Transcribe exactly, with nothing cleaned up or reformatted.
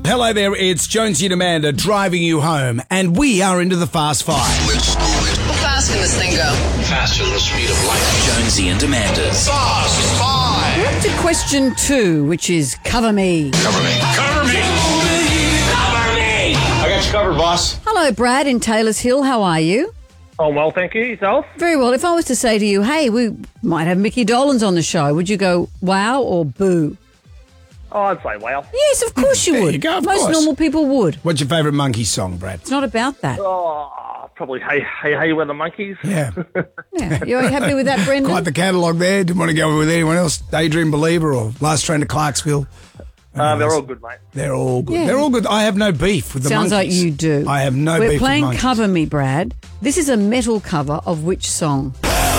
Hello there, it's Jonesy and Amanda driving you home, and we are into the Fast Five. How fast can this thing go? Faster than the speed of light. Jonesy and Amanda's Fast Five. To question two, which is cover me. Cover me. Cover me. Cover me. I got you covered, boss. Hello, Brad in Taylor's Hill. How are you? Oh, well, thank you. Yourself? Very well. If I was to say to you, hey, we might have Mickey Dolenz on the show, would you go wow or boo? Oh, I'd say wow. Yes, of course you There would. you go, of Most course. normal people would. What's your favourite monkey song, Brad? It's not about that. Oh, probably Hey, Hey, Hey, We're the Monkeys. Yeah, Yeah. You're happy with that, Brendan? quite the catalogue there. Didn't want to go with anyone else. Daydream Believer or Last Train to Clarksville. Uh, they're all good, mate. They're all good. Yeah. They're all good. I have no beef with the Sounds like monkeys. you do. I have no We're beef playing with monkeys. Cover Me, Brad. This is a metal cover of which song?